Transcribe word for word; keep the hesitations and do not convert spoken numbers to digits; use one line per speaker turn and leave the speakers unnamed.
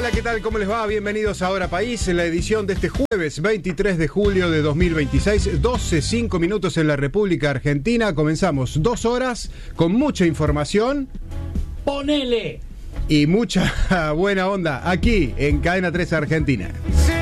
Hola, ¿qué tal? ¿Cómo les va? Bienvenidos a Ahora País, en la edición de este jueves veintitrés de julio de dos mil veintiséis, doce cinco minutos en la República Argentina. Comenzamos dos horas con mucha información.
¡Ponele!
Y mucha buena onda aquí en Cadena tres Argentina. Sí.